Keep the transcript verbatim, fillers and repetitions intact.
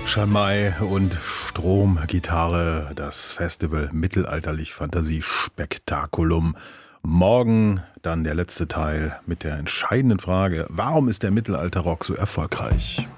Schalmei und Stromgitarre, das Festival Mittelalterlich Fantasie Spektakulum. Morgen dann der letzte Teil mit der entscheidenden Frage: Warum ist der Mittelalterrock so erfolgreich?